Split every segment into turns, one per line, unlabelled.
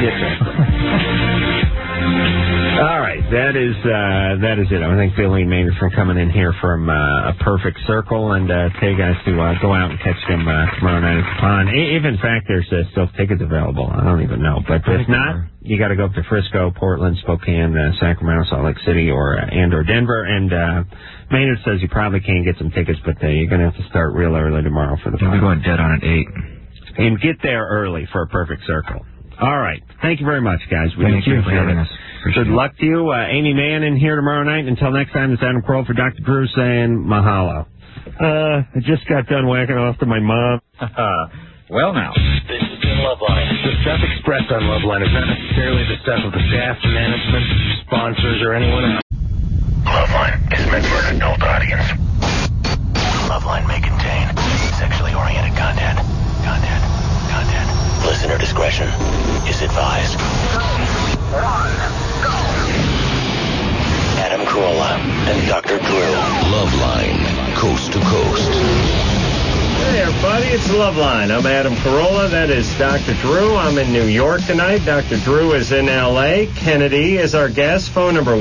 get that. All right, that is it. I think Billy Maynard from coming in here from A Perfect Circle, and tell you guys to go out and catch them tomorrow night at the pond. If in fact there's still tickets available, I don't even know. But if not, you got to go up to Frisco, Portland, Spokane, Sacramento, Salt Lake City, or Denver. And Maynard says you probably can get some tickets, but you're going to have to start real early tomorrow for the pond.
We're going dead on at 8.
And get there early for A Perfect Circle. All right. Thank you very much, guys.
Thank you for having us.
Good luck to you. Amy Mann in here tomorrow night. Until next time, it's Adam Carolla for Dr. Drew saying mahalo. I just got done whacking off to my mom.
Well, now.
This is Jim Loveline. The stuff expressed on Loveline is not necessarily the stuff of the staff, management, sponsors, or anyone else. Loveline is meant for an adult audience. Loveline may contain sexually oriented content. Listener discretion is advised. Adam Carolla and Dr. Drew. Loveline, coast to coast.
Hey, everybody, it's Loveline. I'm Adam Carolla. That is Dr. Drew. I'm in New York tonight. Dr. Drew is in L.A. Kennedy is our guest. Phone number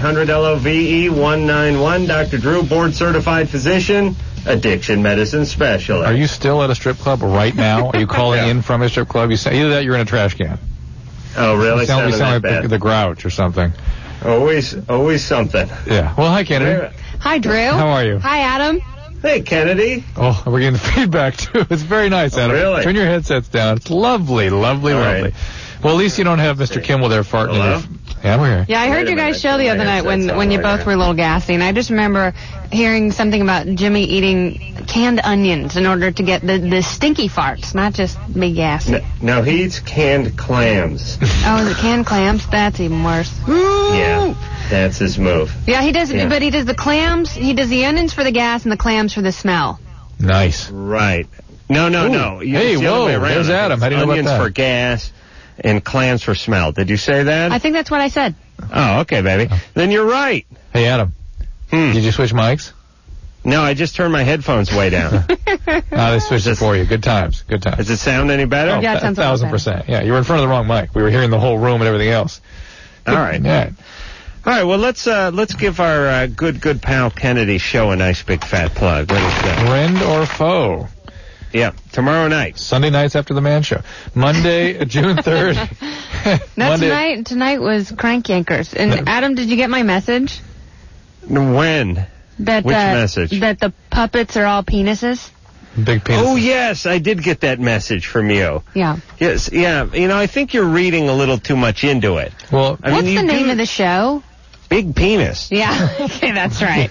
1-800-LOVE-191. Dr. Drew, board-certified physician, addiction medicine specialist.
Are you still at a strip club right now? Are you calling in from a strip club? Either that or you're in a trash can.
Oh, really?
You sound like the Grouch or something.
Always something.
Yeah. Well, hi, Kennedy.
Hi, Drew.
How are you?
Hi, Adam.
Hey, Kennedy.
Oh, we're getting the feedback, too. It's very nice, Adam.
Really?
Turn your headsets down. It's lovely. Right. Well, at least you don't have Mr. Kimmel there farting.
Hello?
Yeah, we're here.
Yeah, I heard you guys' show the other night when you both were a little gassy, and I just remember hearing something about Jimmy eating canned onions in order to get the stinky farts, not just be gassy.
No, he eats canned clams.
Oh, is it canned clams? That's even worse.
Yeah, that's his move.
Yeah, he does, but he does the clams, he does the onions for the gas and the clams for the smell.
Nice.
Right. No.
Hey, whoa, there's Adam. How do you know about that?
Onions for gas and clams for smell. Did you say that?
I think that's what I said.
Oh, okay, baby. Then you're right.
Hey, Adam. Did you switch mics?
No, I just turned my headphones way down.
They switched it for you. Good times.
Does it sound any better?
Oh,
yeah, it sounds
1,000%. Yeah, you were in front of the wrong mic. We were hearing the whole room and everything else.
All right.
Yeah.
All right, well, let's give our good pal Kennedy show a nice big fat plug. What is that?
Friend or foe?
Yeah, tomorrow night.
Sunday nights after the Man Show. Monday, June 3rd.
Tonight was Crank Yankers. And Adam, did you get my message?
When?
Which
message?
That the puppets are all penises.
Big penis.
Oh, yes, I did get that message from you.
Yeah.
Yes, yeah. I think you're reading a little too much into it.
Well,
what's the name of the show?
Big Penis.
Yeah, okay, that's right.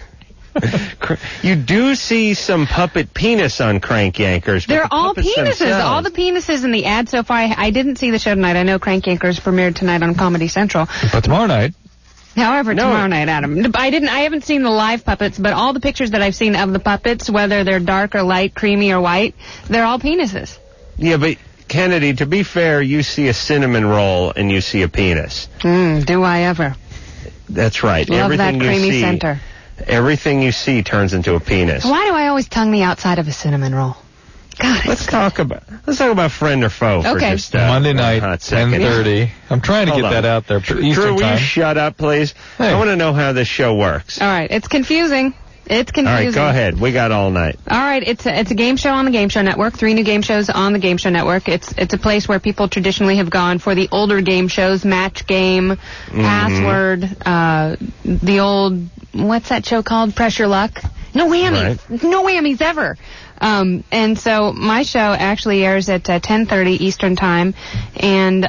You do see some puppet penis on Crank Yankers.
They're all penises. Themselves. All the penises in the ad so far. I didn't see the show tonight. I know Crank Yankers premiered tonight on Comedy Central.
But tomorrow night.
However, tomorrow night, Adam. I haven't seen the live puppets, but all the pictures that I've seen of the puppets, whether they're dark or light, creamy or white, they're all penises.
Yeah, but Kennedy, to be fair, you see a cinnamon roll and you see a penis.
Do I ever?
That's right.
Love
Everything
that creamy
you see,
center.
Everything you see turns into a penis.
Why do I always tongue the outside of a cinnamon roll? God,
let's talk about friend or foe for just
Monday night, 10:30. I'm trying to get that out there.
Drew, will you shut up, please? Hey. I want to know how this show works.
All right, it's confusing. All right,
go ahead. We got all night.
All right, it's a game show on the Game Show Network. 3 new game shows on the Game Show Network. It's a place where people traditionally have gone for the older game shows, Match Game, Password, the old, what's that show called? Pressure Luck. No whammies. Right. No whammies ever. And so my show actually airs at 10:30 Eastern Time, and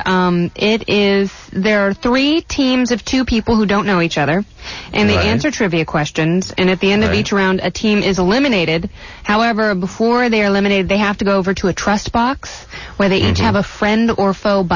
there are 3 teams of 2 people who don't know each other, and they answer trivia questions, and at the end of each round, a team is eliminated. However, before they are eliminated, they have to go over to a trust box where they each have a friend or foe